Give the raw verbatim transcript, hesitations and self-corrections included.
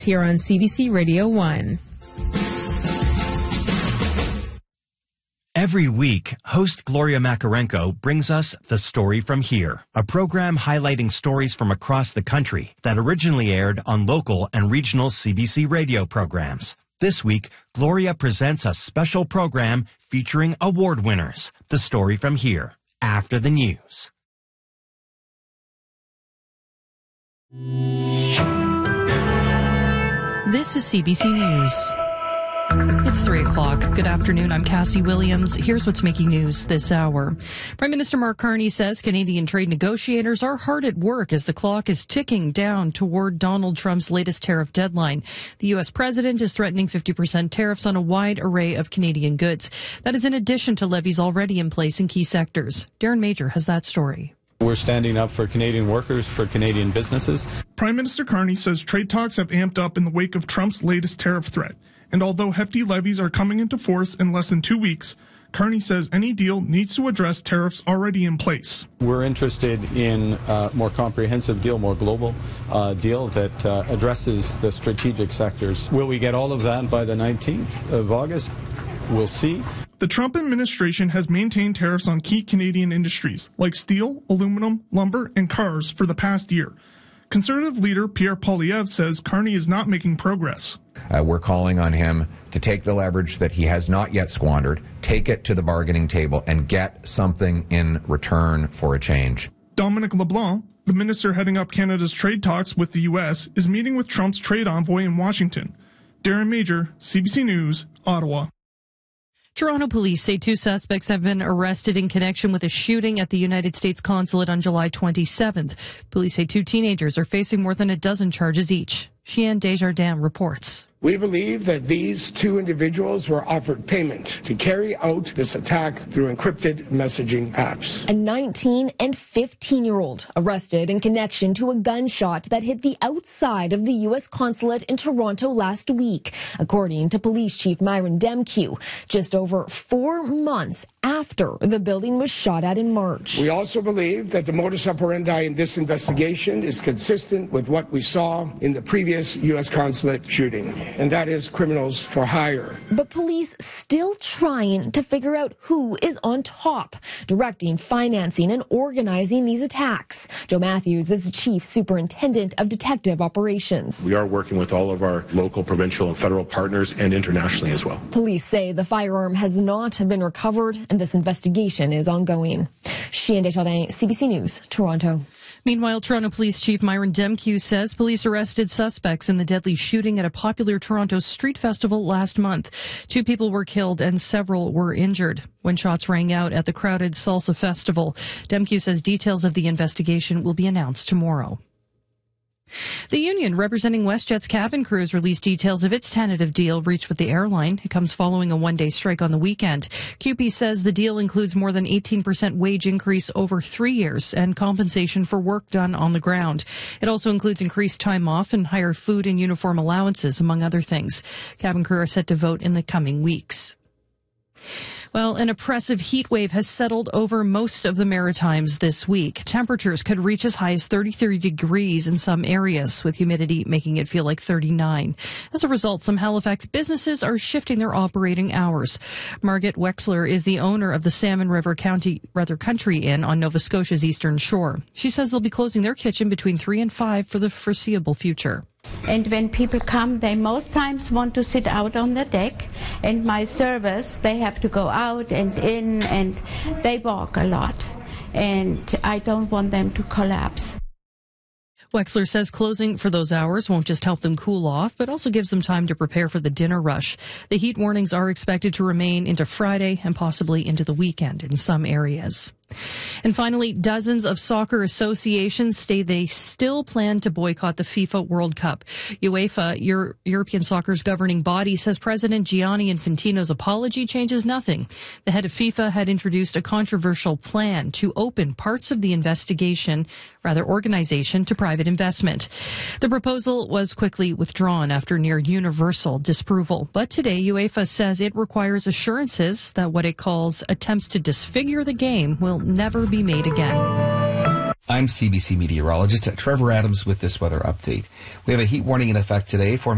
Here on C B C Radio one. Every week, host Gloria Makarenko brings us The Story from Here, a program highlighting stories from across the country that originally aired on local and regional C B C radio programs. This week, Gloria presents a special program featuring award winners. The Story from Here, after the news. This is C B C News. It's three o'clock. Good afternoon. I'm Cassie Williams. Here's what's making news this hour. Prime Minister Mark Carney says Canadian trade negotiators are hard at work as the clock is ticking down toward Donald Trump's latest tariff deadline. The U S president is threatening fifty percent tariffs on a wide array of Canadian goods. That is in addition to levies already in place in key sectors. Darren Major has that story. We're standing up for Canadian workers, for Canadian businesses. Prime Minister Carney says trade talks have amped up in the wake of Trump's latest tariff threat. And although hefty levies are coming into force in less than two weeks, Carney says any deal needs to address tariffs already in place. We're interested in a more comprehensive deal, more global uh, deal that uh, addresses the strategic sectors. Will we get all of that by the nineteenth of August? We'll see. The Trump administration has maintained tariffs on key Canadian industries like steel, aluminum, lumber, and cars for the past year. Conservative leader Pierre Poilievre says Carney is not making progress. Uh, we're calling on him to take the leverage that he has not yet squandered, take it to the bargaining table, and get something in return for a change. Dominic LeBlanc, the minister heading up Canada's trade talks with the U S, is meeting with Trump's trade envoy in Washington. Darren Major, C B C News, Ottawa. Toronto police say two suspects have been arrested in connection with a shooting at the United States consulate on July twenty-seventh. Police say two teenagers are facing more than a dozen charges each. Cheyenne Desjardins reports. We believe that these two individuals were offered payment to carry out this attack through encrypted messaging apps. A nineteen and fifteen-year-old arrested in connection to a gunshot that hit the outside of the U S consulate in Toronto last week, according to Police Chief Myron Demkew, just over four months after the building was shot at in March. We also believe that the modus operandi in this investigation is consistent with what we saw in the previous U S consulate shooting, and that is criminals for hire. But police still trying to figure out who is on top, directing, financing, and organizing these attacks. Joe Matthews is the Chief Superintendent of Detective Operations. We are working with all of our local, provincial, and federal partners, and internationally as well. Police say the firearm has not been recovered, and this investigation is ongoing. Cheyenne Desjardins, C B C News, Toronto. Meanwhile, Toronto Police Chief Myron Demkew says police arrested suspects in the deadly shooting at a popular Toronto street festival last month. Two people were killed and several were injured when shots rang out at the crowded Salsa Festival. Demkew says details of the investigation will be announced tomorrow. The union representing WestJet's cabin crews released details of its tentative deal reached with the airline. It comes following a one-day strike on the weekend. C U P E says the deal includes more than eighteen percent wage increase over three years and compensation for work done on the ground. It also includes increased time off and higher food and uniform allowances, among other things. Cabin crew are set to vote in the coming weeks. Well, an oppressive heat wave has settled over most of the Maritimes this week. Temperatures could reach as high as thirty-three degrees in some areas, with humidity making it feel like thirty-nine. As a result, some Halifax businesses are shifting their operating hours. Margaret Wexler is the owner of the Salmon River County, rather Country Inn on Nova Scotia's eastern shore. She says they'll be closing their kitchen between three and five for the foreseeable future. And when people come, they most times want to sit out on the deck, and my servers, they have to go out and in, and they walk a lot, and I don't want them to collapse. Wexler says closing for those hours won't just help them cool off, but also gives them time to prepare for the dinner rush. The heat warnings are expected to remain into Friday and possibly into the weekend in some areas. And finally, dozens of soccer associations say they still plan to boycott the FIFA World Cup. UEFA, Euro- European soccer's governing body, says President Gianni Infantino's apology changes nothing. The head of FIFA had introduced a controversial plan to open parts of the investigation, rather organization, to private investment. The proposal was quickly withdrawn after near universal disapproval. But today, UEFA says it requires assurances that what it calls attempts to disfigure the game will never be made again. I'm C B C meteorologist Trevor Adams with this weather update. We have a heat warning in effect today for